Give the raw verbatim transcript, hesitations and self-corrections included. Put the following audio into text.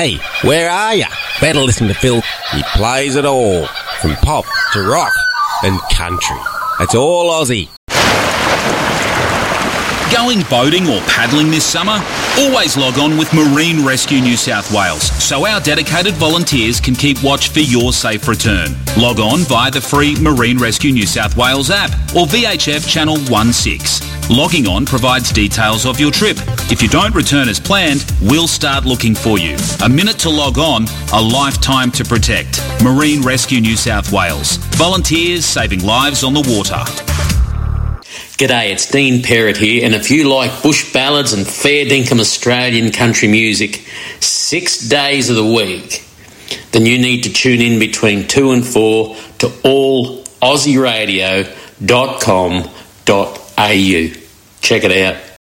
Hey, where are you? Better listen to Phil. He plays it all, from pop to rock and country. It's all Aussie. Going boating or paddling this summer? Always log on with Marine Rescue New South Wales so our dedicated volunteers can keep watch for your safe return. Log on via the free Marine Rescue New South Wales app or V H F Channel sixteen. Logging on provides details of your trip. If you don't return as planned, we'll start looking for you. A minute to log on, a lifetime to protect. Marine Rescue New South Wales. Volunteers saving lives on the water. G'day, it's Dean Perrott here, and if you like bush ballads and fair dinkum Australian country music six days of the week, then you need to tune in between two and four to all aussie radio dot com dot a u. Check it out.